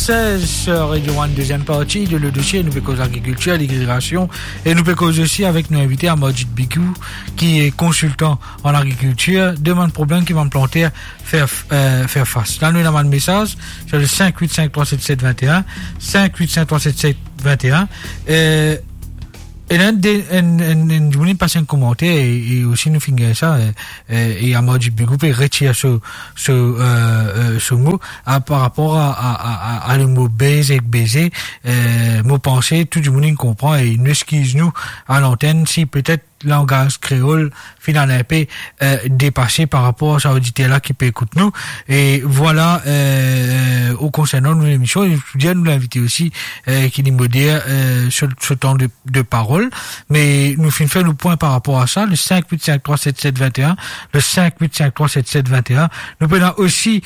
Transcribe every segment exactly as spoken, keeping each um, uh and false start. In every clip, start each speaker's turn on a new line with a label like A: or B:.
A: seize sur Radio One, deuxième partie de le dossier. Nous faisons l'agriculture, l'irrigation et nous faisons aussi avec nos invités Amojit Bigou, qui est consultant en agriculture, demande problème qui va me planter faire, euh, faire face. Là, nous avons un message sur le cinq huit cinq trois sept sept deux un, cinq huit cinq trois sept sept deux un. Euh, Et là, nous venons passer un commentaire et, et aussi nous finir ça et, et Amojit Bigou peut retirer ce, ce, euh, ce mot à, par rapport à, à, à, à le mot baiser, baiser, euh, mot penser, tout le monde comprend et nous excuse nous à l'antenne si peut-être langage créole finalement un peu euh, dépassé par rapport à ça auditeur-là qui peut écouter nous et voilà euh, au concernant nos émissions je viens nous l'inviter aussi euh, qui nous modère euh, ce, ce temps de, de parole mais nous finissons faire le point par rapport à ça le cinq huit cinq trois sept sept deux un le cinq huit cinq trois sept sept deux un nous prenons aussi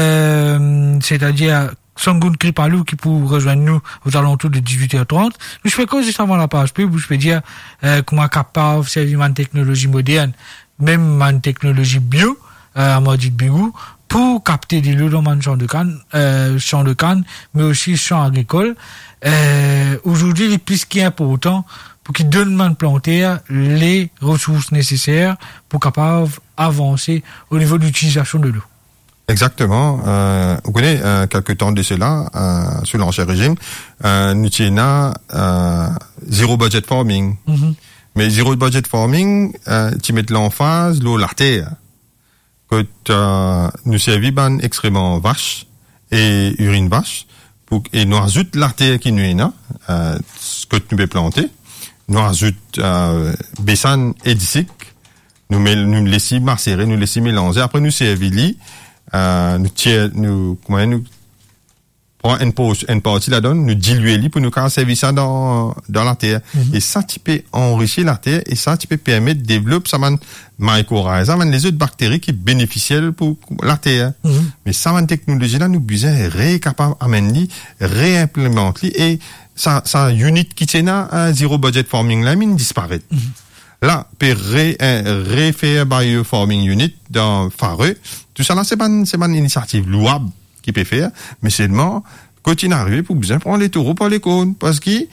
A: euh, c'est-à-dire Sangoun Kripalou qui pour rejoindre nous aux alentours de dix-huit heures trente. Nous je fais quoi juste avant la page pub où je peux dire euh, comment capable servir une technologie moderne, même une technologie bio euh, à Amojit Bigou pour capter des lots dans le champ de canne, euh, champ de canne, mais aussi champ agricole. Euh, aujourd'hui, il est plus qu'important pour qu'ils donnent main planter les ressources nécessaires pour capable avancer au niveau de l'utilisation de l'eau.
B: Exactement. Euh, vous connaissez, euh, quelques temps de cela, euh, sous l'ancien régime, euh, nous tenions euh, zéro budget farming. Mm-hmm. Mais zéro budget farming, euh, tu mets l'emphase, l'eau, la terre. Que euh, nous servons ban excrément vache et urine vache, pour, et nous ajoutons la terre qui nous est là, euh, ce que tu peux planter. Nous ajoutons euh, bessan et disic, nous, nous laissons macérer, nous laissons mélanger. Après, nous servons Euh, nous tire, nous, comment nous, prend une pause, une partie là-dedans, nous diluer li pour nous faire servir ça dans, dans la terre. Mm-hmm. Et ça, tu peux enrichir la terre et ça, tu peux permettre de développer ça, man, mycorrhiza, man, les autres bactéries qui bénéficient pour la terre. Mm-hmm. Mais ça, man, technologie là, nous besoin récapable amener li, réimplémenter li et ça, ça, unit qui tient à zéro budget farming là, mine disparaît. Mm-hmm. Là, peut ré, euh, refaire biofarming unit dans Fareux. Tout ça là, c'est pas une, c'est pas une initiative louable qui peut faire, mais seulement, quand il arrive, pour bien prendre les taureaux par les cônes. Parce que,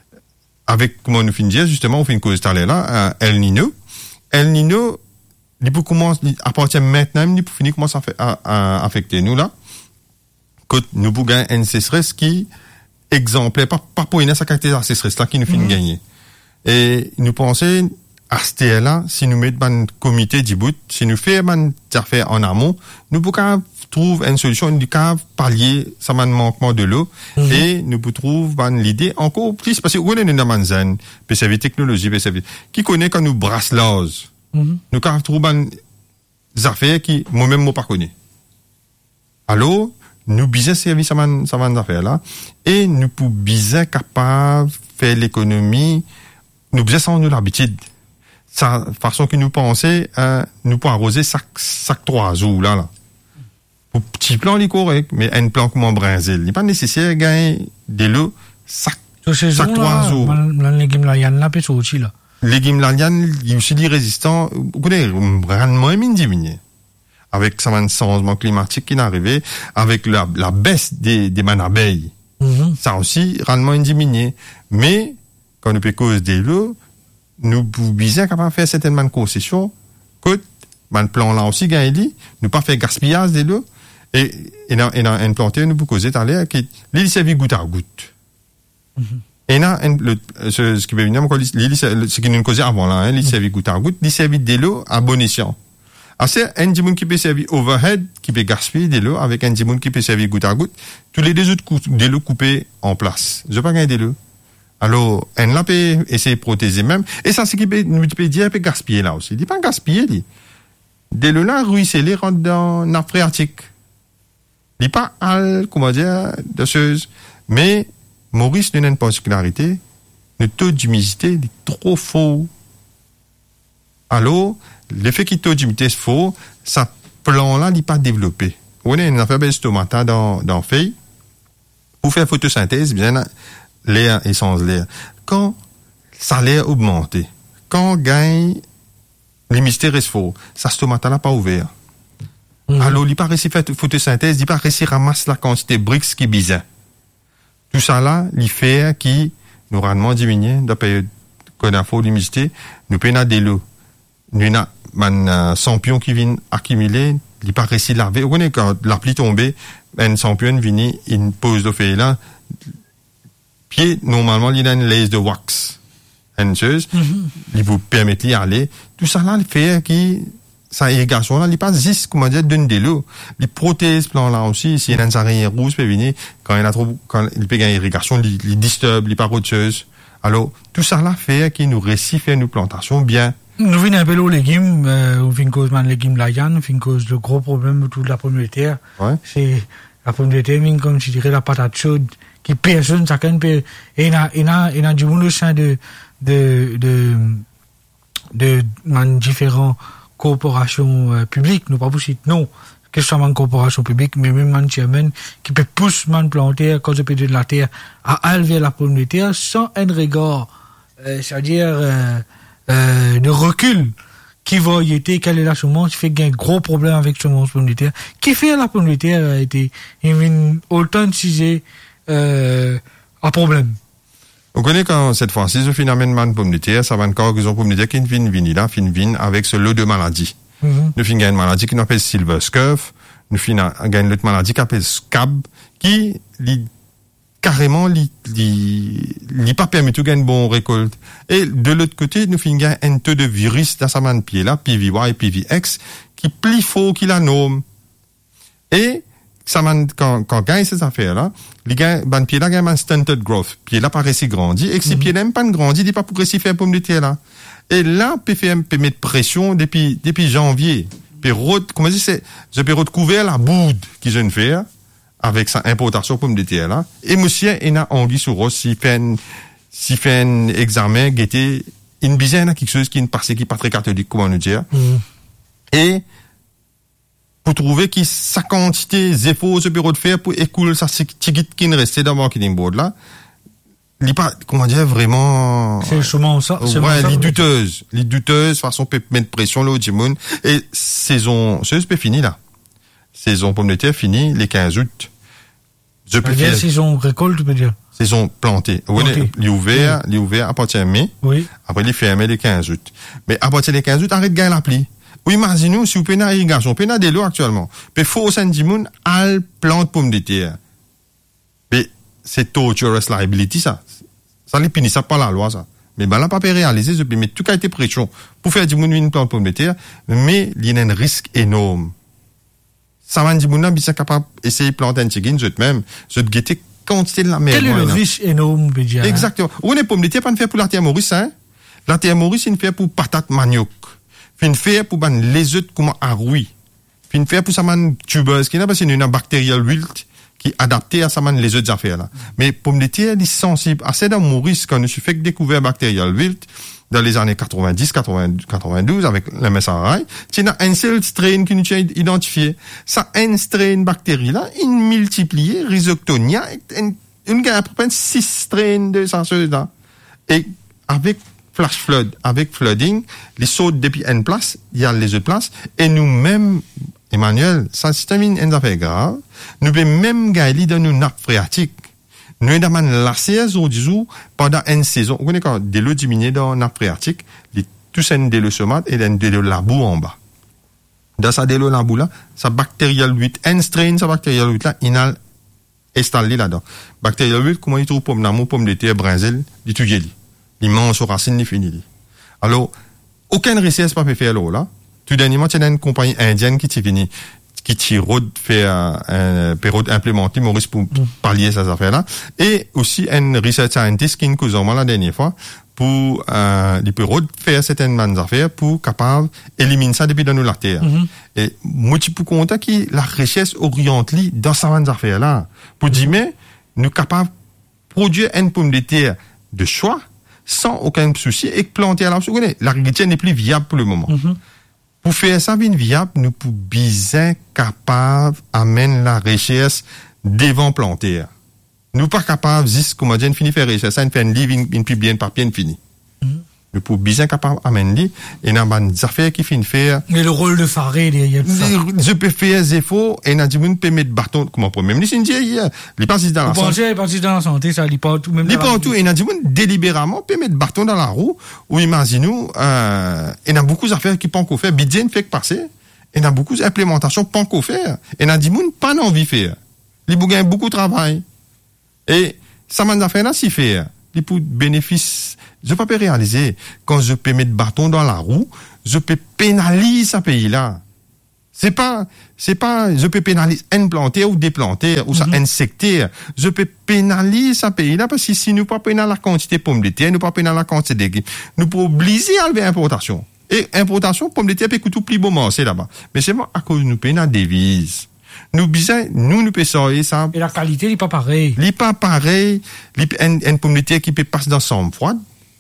B: avec, comment nous finit dire, justement, on fait une cause tout à l'heure là, euh, El Nino. El Nino, il peut commencer, à partir de maintenant, il peut finir commencer à, fait, à, à affecter nous là. Quand nous pouvons gagner un sécheresse qui, exemplaire, pas, pas pour une caractéristique sécheresse là qui nous finit mm-hmm. gagner. Et nous pensons, à ce là, si nous mettons un comité d'Ibout, si nous faisons des affaires en amont, nous pouvons trouver une solution, nous pouvons pallier ça manquement de l'eau, mm-hmm. et nous pouvons trouver l'idée encore plus, parce que où est le namanzan, puis c'est la technologie, puis c'est qui connaît quand nous brasse l'ose, mm-hmm. nous pouvons trouver des affaires qui, moi-même, moi pas connais. Alors, nous bisons servir ça man, ça man affaires là, et nous pouvons bien capable faire l'économie, nous bisons sans nous l'habitude. Ça, façon que nous pensons, euh, nous pouvons arroser chaque, chaque trois jours, là, là. Pour petit plan, il est correct, mais un plan comme un brinzel, il n'est pas nécessaire de gagner de l'eau chaque, chaque trois jours.
A: Le légume larian, là, peut sortir, là.
B: Le légume larian, il est aussi résistant, vous connaissez, rendement est diminué. Avec ça, un changement climatique qui est arrivé, avec la, la baisse des, des manabeilles. Mm-hmm. Ça aussi, rendement est diminué. Mais, quand nous peut cause de l'eau, nous pouvons bien capable faire certainement de concessions que le plan là aussi gagne nous pas faire gaspillage de l'eau et et dans et dans un planté nous pouvons causer à l'air qui l'île servi goutte à goutte mm-hmm. et là le ce, ce qui veut venir encore l'île ce qui nous causait avant là hein, l'île servi goutte à goutte l'île servi de l'eau à bon escient assez un dimoun qui peut servir overhead qui peut gaspiller de l'eau avec un dimoun qui peut servir goutte à goutte tous les deux autres de l'eau coupée en place je pas gagner de l'eau. Alors, elle l'a peut essayer de protéger même. Et ça, c'est qui peut, nous peut dire, peut gaspiller là aussi. Il dit pas gaspiller, dit. Dès le là, ruisseler rentre dans la nappe phréatique. Il dit pas al, comment dire, de choses. Mais, Maurice n'a une particularité. Le taux d'humidité est trop faux. Alors, l'effet qui taux d'humidité est faux, ça plan là, il n'est pas développé. On a une affaire de stomata dans, dans feuille. Pour faire photosynthèse, bien, l'air et sans l'air. Quand ça l'air augmenté, quand gagne l'humidité reste faux, ça stomata là pas ouvert. Mm-hmm. Alors, il pas réussi faire photosynthèse, il pas réussi ramasser la quantité de briques qui bizarre. Tout ça là, il fait qui nous rendement diminué dans la période qu'on a fait l'humidité, nous payons des lots. Nous avons un champion qui vient accumuler, il n'est pas réussi de laver. Vous connaissez, quand la pluie tombée, un champion vient, il pose de fait là, pied, normalement, il a une laisse de wax. Une chose, mm-hmm. il vous permet d'y aller. Tout ça là, il fait qui, sa irrigation là, il pas juste, comment dire, d'une des lots. Il protège plan là aussi, s'il y a une araignée rouge, peut venir, quand il a trop, quand il peut gagner irrigation, il, il disturbe, il pas autre chose. Alors, tout ça là fait qui nous réussit faire nos plantations bien.
A: Nous venons un peu aux légumes, euh, ou fin cause man légumes la yann, fin cause le gros problème autour de la pomme de terre.
B: Ouais.
A: C'est la pomme de terre, comme je dirais, la patate chaude, qui personne, chacun peut, et il y a, il y a, il y a du monde au sein de, de, de, de, de différentes corporations euh, publiques, nous pas possible, non. Que ce soit une corporation publique, mais même un chairman qui peut pousser man planter, quand je peux de la terre, à élever la pomme de terre sans un regard, euh, c'est-à-dire, euh, Euh, de recul qui va y être, quelle est la semence, qui fait qu'il y a un gros problème avec semence pomme de terre. Qui fait la pomme de terre a été, il y a autant de sujets, euh, à problème.
B: On connaît quand, cette fois-ci, ce phénomène de pomme de terre, ça va encore qu'ils ont pomme de terre qui vient venir là, fin vin avec ce lot de maladies. Mm-hmm. Nous finissons une maladie qui s'appelle Silver Scurf, nous finissons une autre maladie qui s'appelle Scab, qui, li, carrément, li, li, li pas permis de gagner une bonne récolte. Et de l'autre côté, nous finissons un taux de virus dans sa main de pied là, P V Y et P V X, qui plus faux qu'il a nomme. Et, ça man, quand, quand gagne ces affaires-là, les gars, ban pied là, gagne un stunted growth. Pied là, pas réussi grandi, et que si mm-hmm. pied là, même pas grandi, il pas pour réussir faire pomme de terre là. Et là, P F M peut mettre pression depuis, depuis janvier. Puis, comment dire, c'est, je peux recouvrir la boude qu'ils viennent faire, avec sa importation pomme de terre là. Et monsieur, il a anguille sur rose, s'il fait un, s'il fait un examen, guetter, une bisaine, quelque chose qui ne passe, qui pas très catholique, comment nous dire. Mm. Et, pour trouver que sa quantité d'efforts ce bureau de faire pour écouler sa ticket qui ne restait dans le marketing board là, il pas, comment dire, vraiment.
A: C'est sûrement ça.
B: C'est ouais, les douteuses. Les douteuses, façon, peut mettre pression là au Jimoun. Et saison, c'est peut fini là. Saison pomme de terre finie les quinze août.
A: Je peux dire saison récolte, tu peux dire.
B: Saison plantée. Oui, il est ouvert, il est ouvert à partir de mai.
A: Oui.
B: Après, il est fermé les quinze août. Mais à partir des quinze août, arrête de gagner la pluie. Oui, imaginez-nous, si vous prenez l'irrigation, vous prenez de l'eau actuellement. Mais faut au sein du monde, al plante pomme de terre. Mais c'est torturous liability, ça. Ça les punit, ça pas la loi, ça. Mais ben là, pas réaliser, mais tout a été pression pour faire du monde une plante pomme de terre, mais il y a un risque énorme. Ça va dire, mon c'est capable d'essayer de planter un chicken, je même, je te guetter quantité de la merde.
A: Quel est le risque énorme, dire?
B: Exactement. Ou les pommes de terre, pas une faire pour la terre Maurice, hein. La terre Maurice, c'est une faire pour patate manioc. Puis une faire pour ban les œufs comme aroui. Puis une faire pour ça man tubeuse, qui n'a pas c'est une bactérial wilt qui est adaptée à ça man les autres affaires là. Mais pomme de terre, elle est sensible. Assez dans Maurice, quand je suis fait découvert bactérial wilt, dans les années quatre-vingt-dix, quatre-vingt-douze, avec l'M S R I, tu as un seul strain que nous avons identifié. Ça, un strain bactérie là, une multipliée, rhizoctonia, une, une gagne à peu près six strains de ça, là. Et avec flash flood, avec flooding, les sautes depuis une place, il y a les autres places, et nous-mêmes, Emmanuel, ça, c'est une affaire grave, nous pouvons même gagner dans nos nappes phréatiques. Nous avons la saison du jour pendant une saison. Vous connaissez quand des lots diminuent dans la nappe phréatique, tout c'est un délo somate et un délo la boue en bas. Dans sa délo la boue là, sa bactérial huit, un strain, sa bactérial huit là, il a installé là-dedans. Bactérial huit, comment il trouve pomme d'amour, pomme de terre, brinzel, du tout geli. Il mange aux racines, il finit. Alors, aucun recette pas fait faire là. Tout dernièrement, il y a une compagnie indienne qui t'y finit. qui tire faire un, un période implémenté Maurice pour mm. pallier ces affaires-là. Et aussi un research scientist qui nous a la dernière fois pour euh, les périodes faire certaines affaires pour capable éliminer ça depuis dans nos terre. Mm-hmm. Et moi je peux compter que la richesse oriente dans ces affaires-là pour dire mais nous capables produire une pomme de terre de choix sans aucun souci et planter à la vous connaissez l'agriculture n'est plus viable pour le moment. Mm-hmm. Pour faire ça bien viable, nous pouvons bien capable amener la richesse devant planter. Nous pas capable juste comme dire fini faire richesse, ça fait une living une plus bien par bien fini. Mm-hmm. nous pour bien capable amener et dans des affaires qui finissent faire.
A: Mais le rôle de Faré, il y a ça.
B: Je peux faire des efforts et n'a dit moun peut mettre bâton comme premier ministre dit hier. Il passe dans la
A: santé. Vous pensez, il passe dans la santé, ça il pas tout même.
B: Il pas tout et n'a dit moun délibérément peut mettre bâton dans la roue ou imaginez-nous euh et n'a beaucoup d'affaires qui pas qu'on faire bidjen fait passer et n'a beaucoup d'implémentation pas qu'on faire et n'a dit moun pas envie faire. Il bougain beaucoup de travail. Et ça m'a affaire là si faire. Il pour bénéfice je peux pas réaliser quand je peux mettre bâton dans la roue, je peux pénaliser ce pays-là. C'est pas, c'est pas, je peux pénaliser un planter ou des planter ou ça mm-hmm. insectaire. Je peux pénaliser ce pays-là parce que si nous pas pénaliser la quantité de pommes de terre, nous pas pénaliser la quantité de légumes, nous pouvons obliger à lever importation. Et importation, pommes de terre peut coûter plus bon c'est là-bas. Mais c'est pas à cause nous payons la devise. Nous bisons, nous nous payons ça.
A: Et la qualité n'est pas pareille.
B: N'est pas pareil. Un, un pomme de terre qui peut passer dans son froide.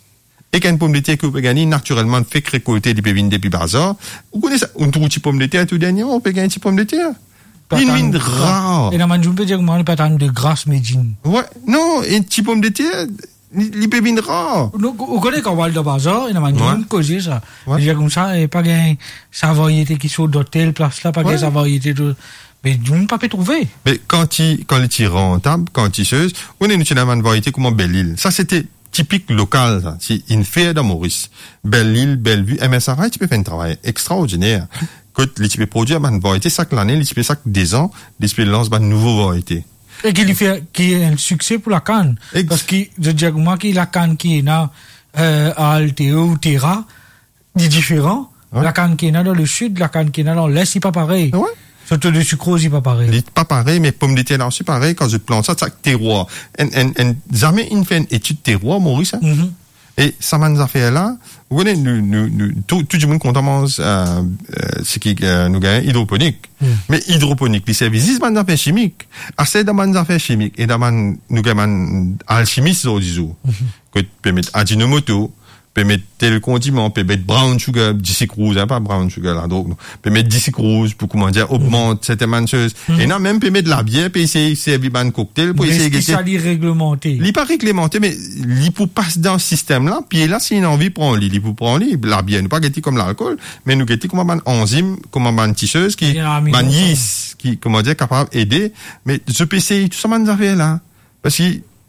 B: Et qu'une pomme de terre que vous pouvez gagner, naturellement, fait récolter des pévines depuis bazar. Vous connaissez ça? On trouve un petit pomme de terre tout dernier, on peut gagner un petit pomme de terre. Une mine rare.
A: Et la manjoune peut dire que moi, on pas de grâce médine.
B: Ouais, non, un petit pomme de terre, les pévines rares.
A: Vous connaissez quand on va dans bazar, et la manjoune cause ça. Ouais. Dire comme ça, et pas gagner sa variété qui sont d'hôtel, place là, pas gagner sa variété de, mais on ne peut pas trouver.
B: Mais quand il, quand les tire rentable, quand il se, on est une variété comme Belle-Île. Ça, c'était, typique local, ça. C'est une fête dans Maurice. Belle-Île, Bellevue, M S R I, tu peux faire un travail extraordinaire. Quand les types produits, ben, variété, chaque année, les types, chaque deux ans, les types lancent, ben, nouveau variété.
A: Et qui fait, qui est un succès pour la canne. Ex- Parce que, je dis, moi, qui la canne qui est là, euh, à Alteo ou Terra, est différent. Ouais. La canne qui est là dans le sud, la canne qui est là dans l'est, c'est pas pareil. Ouais. Surtout le sucrose, c'est pas pareil.
B: C'est pas pareil, mais pomme de terre, là, c'est pareil. Quand je plante ça, c'est terroir. En, en, en, jamais une fait une étude terroir, Maurice, hein? Mm-hmm. Et ça m'a nous fait là. Vous connaissez, nous, nous, nous, tout, tout le monde commence, euh, euh, ce qui, euh, nous gagne hydroponique. Mm. Mais hydroponique, les services, c'est des affaires chimiques. Assez de des affaires chimiques. Et d'abord, nous gagnons alchimiste, disons. Que tu peux mettre Ajinomoto, peut mettre tel condiment, peut mettre brown sugar, dix rouge, hein, pas brown sugar, la drogue, non. Peut mettre dix rouge pour, comment dire, augmente certaines choses. Mm-hmm. Et non, même, peut mettre de la bière, peut essayer, servir un cocktail, pour essayer
A: de. Mais ça, l'est réglementé.
B: L'est pas réglementé, mais, l'est pour passer dans ce système-là, puis là, s'il a envie, prend l'île, l'est pour prendre l'île, la bière, nous pas guetter comme l'alcool, mais nous guetter comme un enzyme, comme un tisseuse qui, un yeast, qui, comment dire, capable d'aider. Mais, je peux essayer tout ça, man, affaire là. Parce que,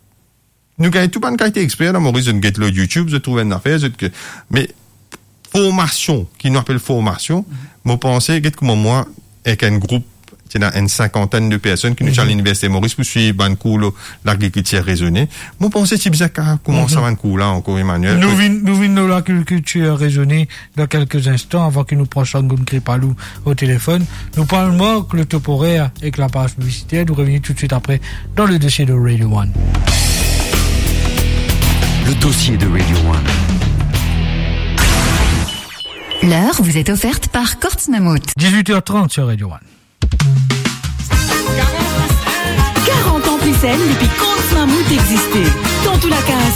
B: nous gagnons tout pas une qualité expert dans Maurice, je ne guette le YouTube, je trouve une affaire, je, mais, formation, qui nous appelle formation, moi, mm-hmm. pensez, guette comme moi, avec un groupe, il y a une cinquantaine de personnes qui nous mm-hmm. à l'université Maurice pour suivre un cours, l'agriculture raisonnée. Moi, pensez, si ça commence à un cours là, encore, Emmanuel.
A: Nous venons, nous venons l'agriculture raisonnée dans quelques instants, avant que nous prenions Gomme Crépalou au téléphone. Nous parlons que le top horaire avec la page publicitaire. Nous revenons tout de suite après dans le dossier de Radio One.
C: Le dossier de Radio One.
D: L'heure vous est offerte par Kortz Mammut.
A: dix-huit heures trente sur Radio One.
D: quarante ans plus saine depuis Kortz Mammut existait. Dans tout la quinze